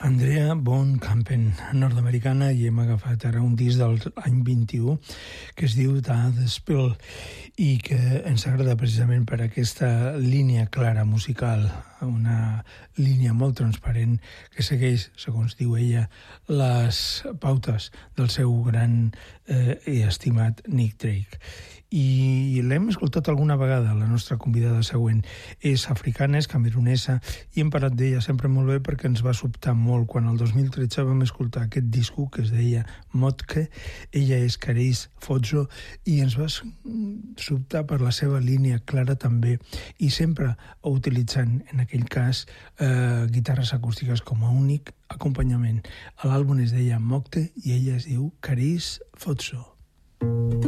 Andrea von Kampen, nord-americana, i hem agafat ara un disc del l'any 21 que es diu The Spill i que ens agrada precisament per aquesta línia clara musical, una línia molt transparent que segueix, segons diu ella, les pautes del seu gran i estimat Nick Drake. I l'hem escoltat alguna vegada. La nostra convidada següent és africana, és camerunesa, i hem parlat d'ella sempre molt bé perquè ens va sobtar molt quan el 2013 vam escoltar aquest disco que es deia Motke. Ella és Caris Fozzo i ens va sobtar per la seva línia clara també, i sempre utilitzant en aquell cas guitarres acústiques com a únic acompanyament. L'àlbum es deia Motke i ella es diu Caris Fozzo.